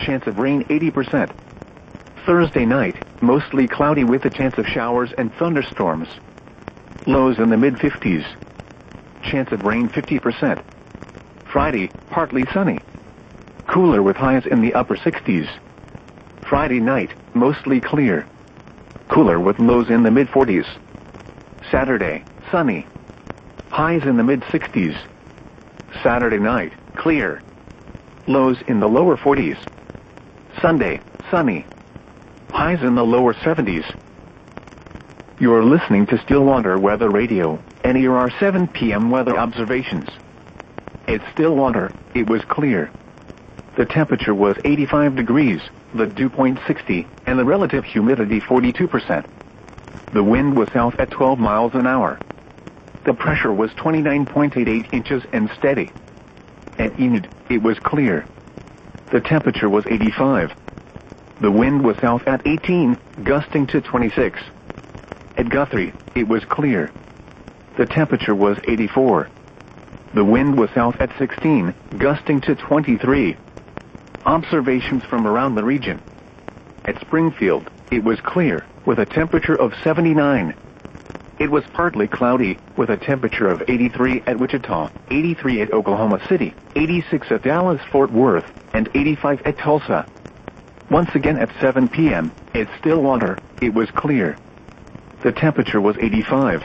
chance of rain 80%. Thursday night, mostly cloudy with a chance of showers and thunderstorms. Lows in the mid-50s. Chance of rain 50%. Friday, partly sunny. Cooler with highs in the upper 60s. Friday night, mostly clear. Cooler with lows in the mid-40s. Saturday, sunny. Highs in the mid-60s. Saturday night, clear. Lows in the lower 40s. Sunday, sunny. Highs in the lower 70s. You're listening to Stillwater Weather Radio, and here are 7 p.m. weather observations. At Stillwater, it was clear. The temperature was 85 degrees, the dew point 60, and the relative humidity 42%. The wind was south at 12 miles an hour. The pressure was 29.88 inches and steady. At Enid, it was clear. The temperature was 85. The wind was south at 18, gusting to 26. At Guthrie, it was clear. The temperature was 84. The wind was south at 16, gusting to 23. Observations from around the region. At Springfield, it was clear, with a temperature of 79. It was partly cloudy, with a temperature of 83 at Wichita, 83 at Oklahoma City, 86 at Dallas-Fort Worth, and 85 at Tulsa. Once again at 7 p.m., at Stillwater, it was clear. The temperature was 85.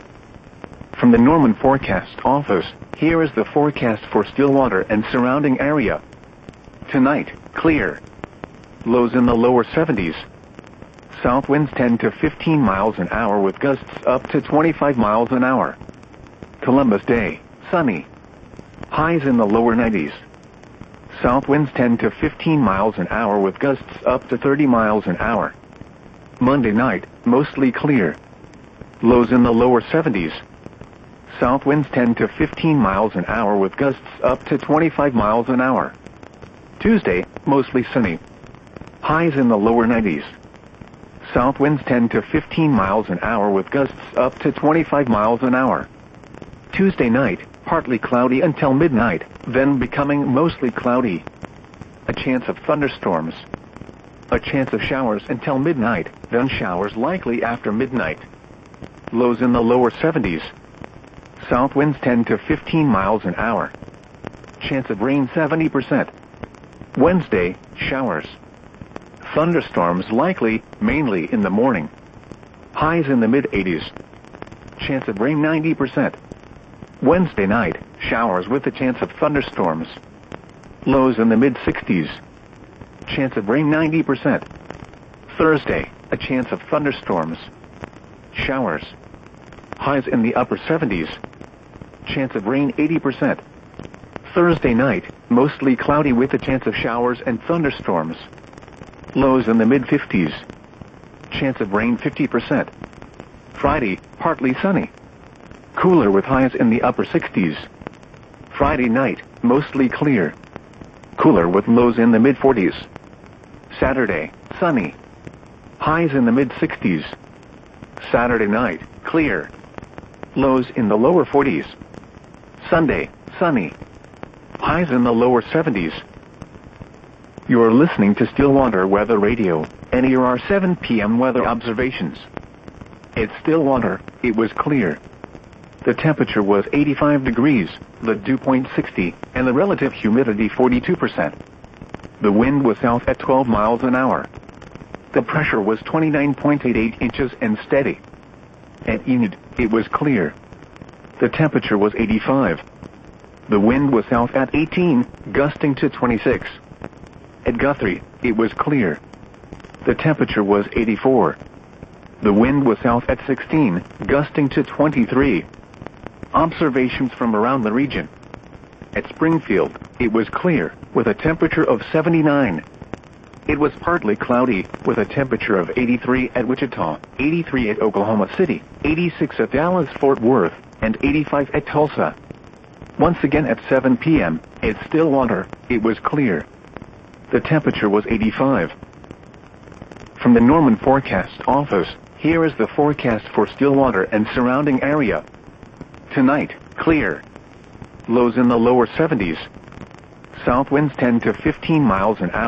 From the Norman Forecast Office, here is the forecast for Stillwater and surrounding area. Tonight, clear. Lows in the lower 70s. South winds 10 to 15 miles an hour with gusts up to 25 miles an hour. Columbus Day, sunny. Highs in the lower 90s. South winds 10 to 15 miles an hour with gusts up to 30 miles an hour. Monday night, mostly clear. Lows in the lower 70s. South winds 10 to 15 miles an hour with gusts up to 25 miles an hour. Tuesday, mostly sunny. Highs in the lower 90s. South winds 10 to 15 miles an hour with gusts up to 25 miles an hour. Tuesday night, partly cloudy until midnight, then becoming mostly cloudy. A chance of thunderstorms. A chance of showers until midnight, then showers likely after midnight. Lows in the lower 70s. South winds 10 to 15 miles an hour. Chance of rain 70%. Wednesday, showers. Thunderstorms likely, mainly in the morning. Highs in the mid-80s. Chance of rain 90%. Wednesday night, showers with a chance of thunderstorms. Lows in the mid-60s. Chance of rain 90%. Thursday, a chance of thunderstorms. Showers. Highs in the upper 70s. Chance of rain 80%. Thursday night, mostly cloudy with a chance of showers and thunderstorms. Lows in the mid-50s. Chance of rain 50%. Friday, partly sunny. Cooler with highs in the upper 60s. Friday night, mostly clear. Cooler with lows in the mid-40s. Saturday, sunny. Highs in the mid-60s. Saturday night, clear. Lows in the lower 40s. Sunday, sunny. Highs in the lower 70s. You're listening to Stillwater Weather Radio, and here are 7 p.m. weather observations. At Stillwater, it was clear. The temperature was 85 degrees, the dew point 60, and the relative humidity 42%. The wind was south at 12 miles an hour. The pressure was 29.88 inches and steady. At Enid, it was clear. The temperature was 85. The wind was south at 18, gusting to 26. At Guthrie, it was clear. The temperature was 84. The wind was south at 16, gusting to 23. Observations from around the region. At Springfield, it was clear, with a temperature of 79. It was partly cloudy, with a temperature of 83 at Wichita, 83 at Oklahoma City, 86 at Dallas-Fort Worth, and 85 at Tulsa. Once again at 7 p.m., at Stillwater, it was clear. The temperature was 85. From the Norman Forecast Office, here is the forecast for Stillwater and surrounding area. Tonight, clear. Lows in the lower 70s. South winds 10 to 15 miles an hour.